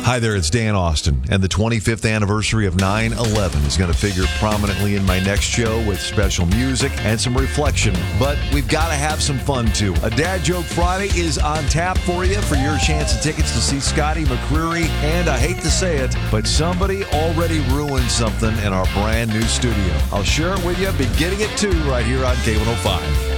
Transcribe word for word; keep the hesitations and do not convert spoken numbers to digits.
Hi there, it's Dan Austin, and the twenty-fifth anniversary of nine eleven is going to figure prominently in my next show with special music and some reflection. But we've got to have some fun, too. A Dad Joke Friday is on tap for you for your chance of tickets to see Scotty McCreery, and I hate to say it, but somebody already ruined something in our brand new studio. I'll share it with you beginning at two right here on K one oh five.